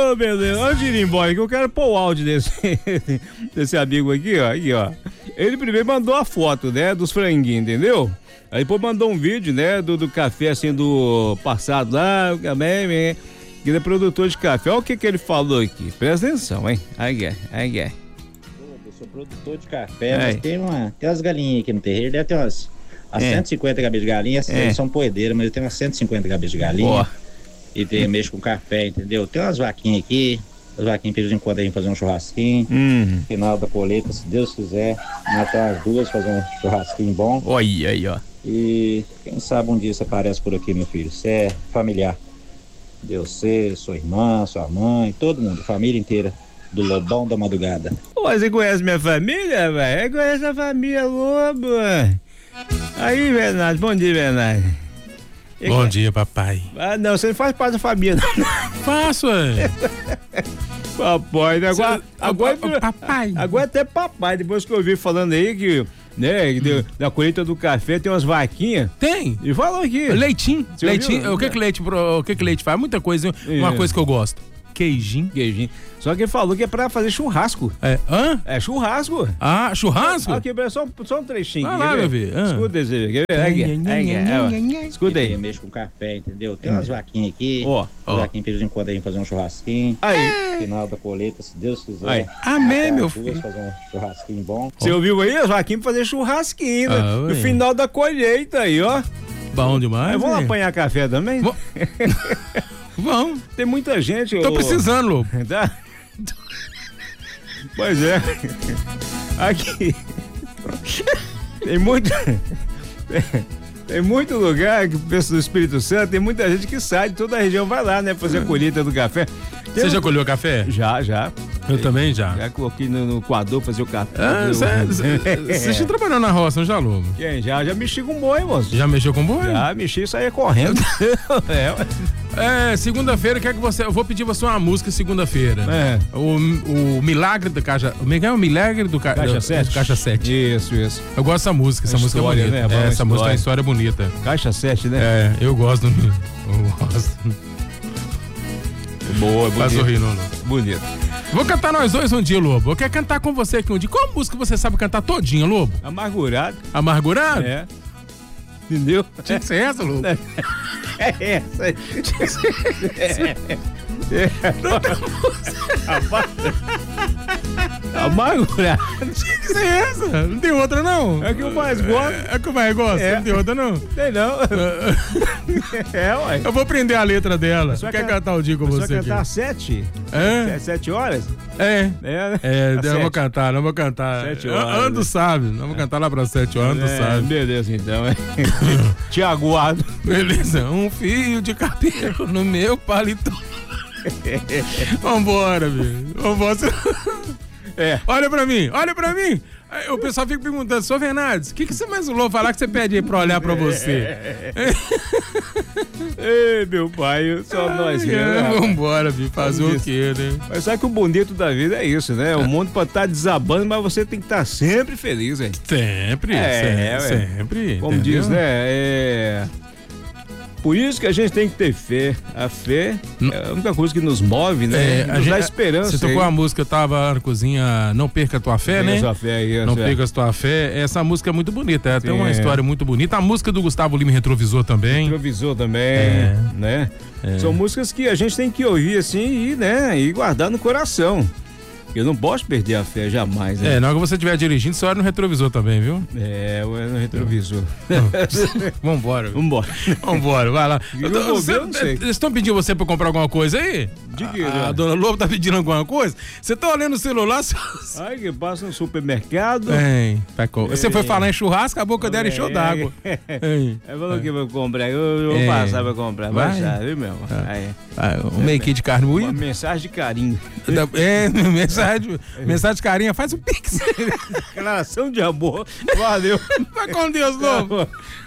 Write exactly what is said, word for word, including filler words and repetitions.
Ô, oh, beleza. Antes de ir embora, que eu quero pôr o áudio desse, desse amigo aqui, ó. Aqui, ó. Ele primeiro mandou a foto, né, dos franguinhos, entendeu? Aí depois mandou um vídeo, né, do, do café, assim, do passado lá, também, né? Ele é produtor de café. Olha o que que ele falou aqui. Presta atenção, hein? Aí é, aí é. Eu sou produtor de café, mas tem, uma, tem umas galinhas aqui no terreiro, deve ter umas, umas é. cento e cinquenta cabeças de galinha, essas é. são poedeiras, mas eu tenho umas cento e cinquenta cabeças de galinha. Boa. E tem, mexo com café, entendeu? Tem umas vaquinhas aqui, as vaquinhas de vez em quando a gente fazer um churrasquinho. Hum. Final da colheita, se Deus quiser, matar as duas, fazer um churrasquinho bom. Olha aí, ó. E quem sabe um dia você aparece por aqui, meu filho. Você é familiar. Deus, você, sua irmã, sua mãe, todo mundo, família inteira do Lobão da Madrugada. Pô, você conhece minha família, velho? Conhece a família Lobo. Aí, Bernardo, bom dia, Bernardo. E bom que... dia, papai. Ah, não, você não faz parte da família, não. Faço, é. Papai, né? Agora, agora, agora, papai. Agora até papai, depois que eu ouvi falando aí que, né, que hum. na colheita do café tem umas vaquinhas. Tem. E falou aqui. Leitinho. Você leitinho. O que que leite, o que que leite faz? Muita coisa. Uma é. coisa que eu gosto. Queijinho. Queijinho. Só que ele falou que é pra fazer churrasco. É. Hã? É churrasco. Ah, churrasco? Ah, aqui, só, só um trechinho. Vai lá, meu filho. Ah. Escuta esse. Quer ver? Aqui, aqui, escuta aí. Eu mexo com café, entendeu? Tem umas vaquinhas aqui. Ó. Oh. As vaquinhas de vez em quando a gente fazer um churrasquinho. Aí. Final da colheita, se Deus quiser. Aí. Amém, meu filho. Fazer um churrasquinho bom. Você ouviu aí? As vaquinhas pra fazer churrasquinho. Ah, no final da colheita aí, ó. Bom demais. Vamos apanhar café também? Vamos. Vamos. Tem muita gente. Tô ô... precisando, Lobo. Tá? Pois é. Aqui. Tem muito. Tem muito lugar que pensa do Espírito Santo, tem muita gente que sai de toda a região, vai lá, né, fazer a colheita do café. Tem Você um... já colheu café? Já, já. Eu também já. Já coloquei no, no coador fazer o café. Ah, você já trabalhou na roça, não já, Lobo? Quem? Já, já mexi com boi, moço. Já mexeu com boi? Já, mexi e saía correndo. é, é segunda-feira, quer que você... Eu vou pedir você uma música segunda-feira. É. O, o Milagre do Caixa... O Milagre do Ca... Caixa sete? Caixa sete. Isso, isso. Eu gosto dessa música, essa música história, é bonita. Né? É, essa história. música é uma história bonita. Caixa sete, né? É, eu gosto. Eu gosto. Boa, bonito. Vai sorrir, não, não. Bonito. Vou cantar nós dois um dia, Lobo. Eu quero cantar com você aqui um dia. Qual música você sabe cantar todinha, Lobo? Amargurado. Amargurado? É. Entendeu? Tinha que ser essa, Lobo. É essa. Tinha que ser essa. É. Amargurado. Tinha que ser essa. Não tem outra, não? É que eu mais gosto. É, é que eu mais gosto. É. Não tem outra, não? Tem não. É, ué. Eu vou aprender a letra dela. Você quer can... cantar o dia com você? Você vai cantar às sete? É? Sete horas? É. É, né? É, eu vou cantar, não vou cantar. Sete horas. Ando, sabe. Não vou cantar lá pra sete horas, ando, é, sabe. Beleza, então. É. Tiago Ado. Beleza. Um fio de cabelo no meu paletó. Vambora, velho. Vambora. É. Olha pra mim, olha pra mim. O pessoal fica perguntando, senhor Fernandes, o que, que você mais louco falar que você pede aí pra olhar pra você? Ei, meu pai, só Ai, nós mesmo. É, vambora, filho, fazer o quê, né? Mas sabe que o bonito da vida é isso, né? O mundo pode estar desabando, mas você tem que estar sempre feliz, hein? Sempre, é, sempre, sempre. Como entendeu? Diz, né? É... Por isso que a gente tem que ter fé. A fé é a única coisa que nos move, né? É, nos a gente, dá esperança. Você tocou a música, eu tava na cozinha, Não Perca a Tua Fé, Perca né? Sua fé, isso, Não é. Perca a Tua Fé. Essa música é muito bonita, ela Sim, tem uma é. história muito bonita. A música do Gustavo Lima, Retrovisor também. Retrovisor também, é. né? É. São músicas que a gente tem que ouvir assim e, né, e guardar no coração. Eu não posso perder a fé jamais, né? É, na hora que você estiver dirigindo, você olha no retrovisor também, viu? É, no retrovisor. Vambora. Vambora. Vambora, vai lá. Eu tô, você, eu não sei. Eles estão pedindo você pra comprar alguma coisa aí? De que? A, a dona Lobo tá pedindo alguma coisa? Você tá olhando o celular? Ai, que passa no supermercado. É, você foi falar em churrasco, a boca dela encheu d'água. É, falou que vou comprar, eu vou é. passar pra comprar. Vai, vai viu, meu? Aí. Ah, um meio quilo de carne moída. Uma mensagem de carinho. É, mensagem. Mensagem de carinha, faz o pix. Declaração de amor. Valeu. Vai com Deus, Lobo.